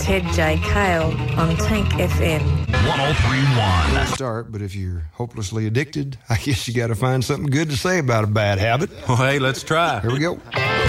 Ted J. Kale on Tank FM. 103.1. Start, but if you're hopelessly addicted, I guess you got to find something good to say about a bad habit. Well, hey, let's try. Here we go.